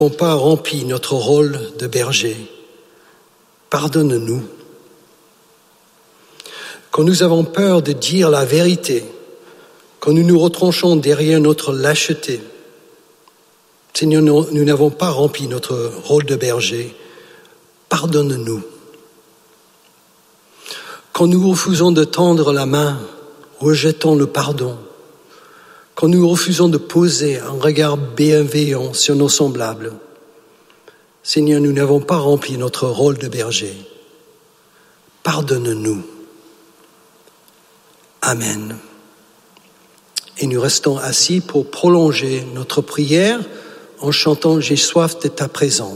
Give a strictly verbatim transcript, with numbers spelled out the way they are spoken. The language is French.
n'avons pas rempli notre rôle de berger. Pardonne-nous. Quand nous avons peur de dire la vérité, quand nous nous retranchons derrière notre lâcheté, Seigneur, nous n'avons pas rempli notre rôle de berger. Pardonne-nous. Quand nous refusons de tendre la main, rejetons le pardon. Quand nous refusons de poser un regard bienveillant sur nos semblables, Seigneur, nous n'avons pas rempli notre rôle de berger. Pardonne-nous. Amen. Et nous restons assis pour prolonger notre prière en chantant « J'ai soif de ta présence ».